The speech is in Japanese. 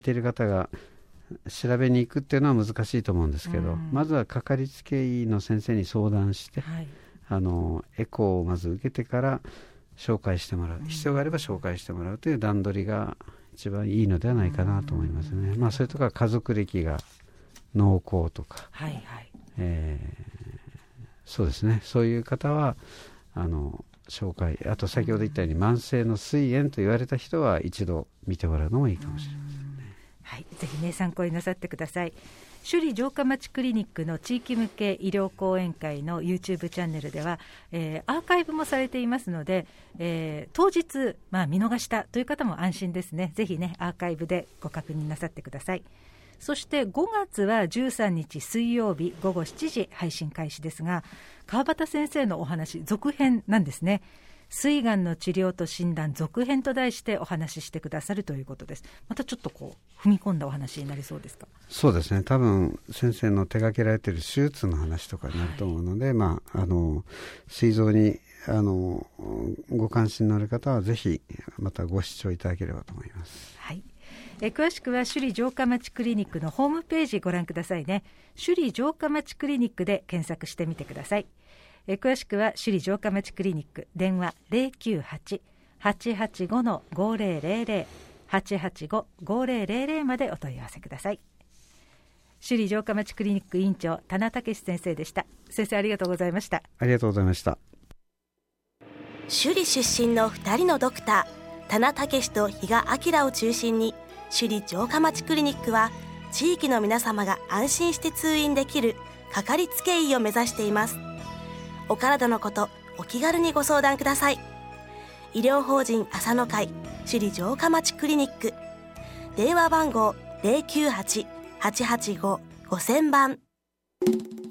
ている方が調べに行くっていうのは難しいと思うんですけど、まずはかかりつけ医の先生に相談して、はい、エコーをまず受けてから紹介してもらう、必要があれば紹介してもらうという段取りが一番いいのではないかなと思いますね。それとか家族歴が濃厚とか、はいはい、そうですね、そういう方は紹介、あと先ほど言ったように慢性の膵炎と言われた人は一度見てもらうのもいいかもしれませんね。 はい、ぜひね参考になさってください。首里城下町クリニックの地域向け医療講演会の YouTube チャンネルでは、アーカイブもされていますので、当日、見逃したという方も安心ですね。ぜひねアーカイブでご確認なさってください。そして5月は13日水曜日午後7時配信開始ですが、川端先生のお話続編なんですね。膵がんの治療と診断続編と題してお話ししてくださるということです。またちょっと踏み込んだお話になりそうですか？ そうですね、多分先生の手掛けられている手術の話とかになると思うので、膵臓にご関心のある方はぜひまたご視聴いただければと思います。 はい、詳しくは首里城下町クリニックのホームページご覧くださいね。首里城下町クリニックで検索してみてください。詳しくは首里城下町クリニック、電話 098-885-5000 885-5000 までお問い合わせください。首里城下町クリニック院長田名武先生でした。先生ありがとうございました。 ありがとうございました。 首里出身の2人のドクター田名武と比嘉明を中心に、首里城下町クリニックは地域の皆様が安心して通院できるかかりつけ医を目指しています。お体のことお気軽にご相談ください。医療法人浅野会首里城下町クリニック、電話番号 098-885-5000 番。